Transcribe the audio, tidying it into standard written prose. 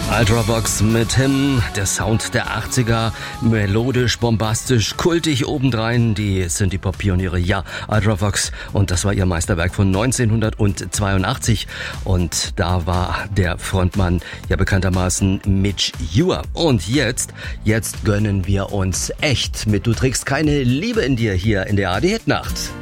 Ultravox mit Him, der Sound der 80er, melodisch, bombastisch, kultig obendrein, die sind die Pop-Pioniere, ja, Ultravox, und das war ihr Meisterwerk von 1982 und da war der Frontmann ja bekanntermaßen Midge Ure. Und jetzt gönnen wir uns echt mit Du trägst keine Liebe in dir hier in der ARD Hit Nacht.